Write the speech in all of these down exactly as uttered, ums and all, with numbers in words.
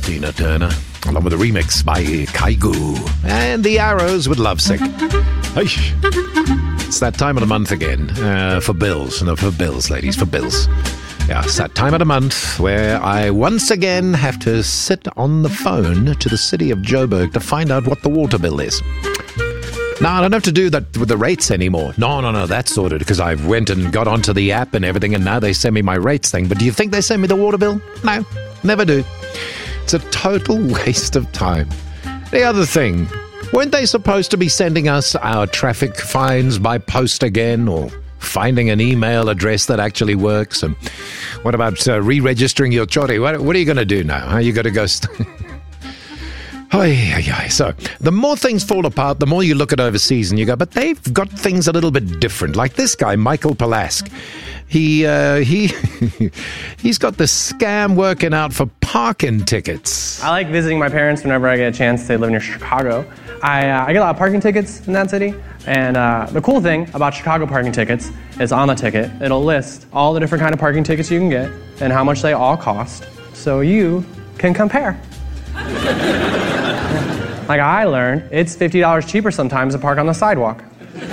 Tina Turner, along with a remix by Kaigu and the Arrows with Lovesick. Hey, it's that time of the month again uh, for bills. No, for bills, ladies, for bills. Yeah, it's that time of the month where I once again have to sit on the phone to the city of Joburg to find out what the water bill is. Now, I don't have to do that with the rates anymore. No, no, no, that's sorted because I went and got onto the app and everything, and now they send me my rates thing. But do you think they send me the water bill? No, never do. It's a total waste of time. The other thing, weren't they supposed to be sending us our traffic fines by post again, or finding an email address that actually works? And what about uh, re-registering your chori? What, what are you going to do now? Are you going to go... St- So, the more things fall apart, the more you look at overseas and you go, but they've got things a little bit different. Like this guy, Michael Palask. He, uh, he, he's got this scam working out for parking tickets. I like visiting my parents whenever I get a chance. They live near Chicago. I, uh, I get a lot of parking tickets in that city. And uh, the cool thing about Chicago parking tickets is on the ticket, it'll list all the different kind of parking tickets you can get and how much they all cost, so you can compare. Like I learned, it's fifty dollars cheaper sometimes to park on the sidewalk.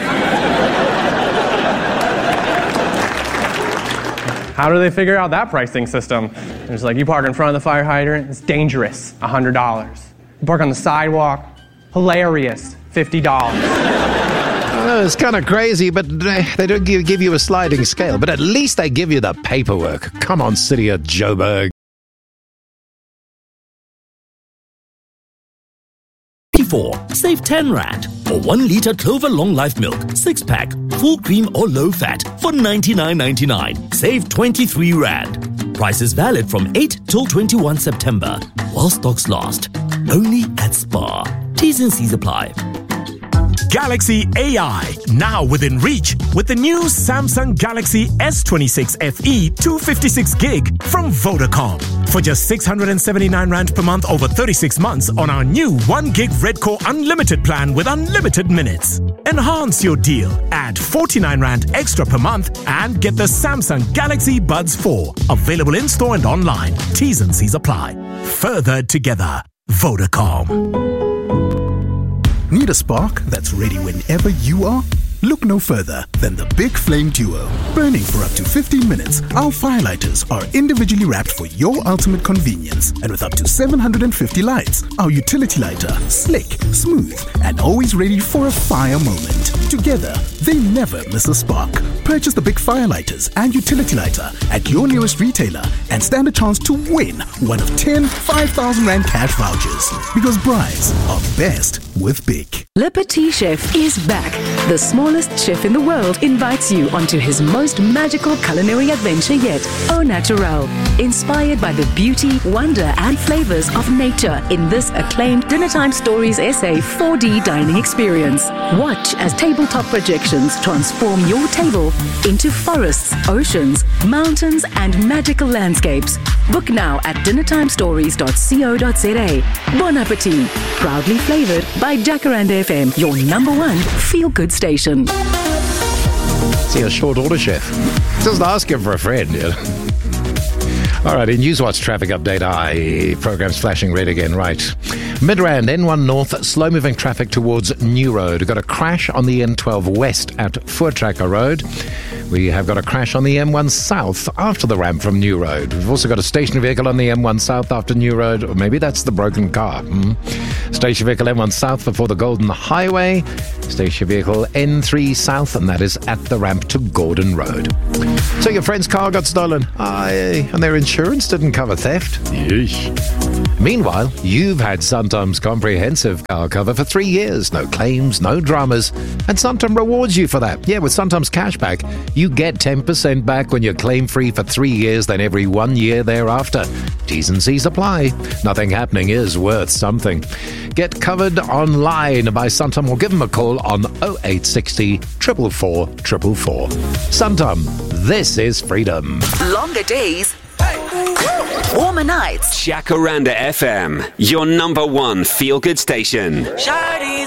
How do they figure out that pricing system? It's like, you park in front of the fire hydrant, it's dangerous, one hundred dollars. You park on the sidewalk, hilarious, fifty dollars. Oh, it's kind of crazy, but they don't give, give you a sliding scale. But at least they give you the paperwork. Come on, city of Joburg. Four, save ten rand. Or one litre Clover Long Life Milk, six pack, full cream or low fat for ninety-nine ninety-nine. Save twenty-three rand. Price is valid from eight till twenty-first September. While stocks last. Only at Spar. T's and C's apply. Galaxy A I, now within reach with the new Samsung Galaxy S twenty-six F E two fifty-six gig from Vodacom. For just six hundred seventy-nine rand per month over thirty-six months on our new one gig Redcore Unlimited plan with unlimited minutes. Enhance your deal. Add forty-nine rand extra per month and get the Samsung Galaxy Buds four. Available in-store and online. T's and C's apply. Further together. Vodacom. Need a spark that's ready whenever you are? Look no further than the Big Flame Duo. Burning for up to fifteen minutes, our firelighters are individually wrapped for your ultimate convenience. And with up to seven hundred fifty lights, our utility lighter, slick, smooth, and always ready for a fire moment. Together, they never miss a spark. Purchase the Big Firelighters and utility lighter at your nearest retailer and stand a chance to win one of ten five thousand rand cash vouchers. Because brides are best with Big. Le Petit Chef is back. The smallest chef in the world invites you onto his most magical culinary adventure yet, Au Naturel. Inspired by the beauty, wonder, and flavors of nature in this acclaimed Dinnertime Stories S A four D dining experience. Watch as tabletop projections transform your table into forests, oceans, mountains, and magical landscapes. Book now at dinnertime stories dot co dot za. Bon appetit. Proudly flavored by Jacaranda F M, your number one feel-good station. See a short order, chef. Just ask him for a friend. Yeah. All right, in Newswatch traffic update, I program's flashing red again. Right. Midrand, N one North, slow-moving traffic towards New Road. Got a crash on the N twelve West at Voortrekker Road. We have got a crash on the M one South after the ramp from New Road. We've also got a station vehicle on the M one South after New Road, or maybe that's the broken car. Hmm. Station vehicle M one South before the Golden Highway. Station vehicle N three South, and that is at the ramp to Gordon Road. So your friend's car got stolen. Aye, and their insurance didn't cover theft. Yeesh. Meanwhile, you've had Santam's comprehensive car cover for three years. No claims, no dramas. And Santam rewards you for that. Yeah, with Santam's cashback, you get ten percent back when you're claim-free for three years, then every one year thereafter. T's and C's apply. Nothing happening is worth something. Get covered online by Santam or give them a call on oh eight six oh, four four four four four. Santam, this is freedom. Longer days, warmer nights. Jacaranda F M, your number one feel-good station. Shawty's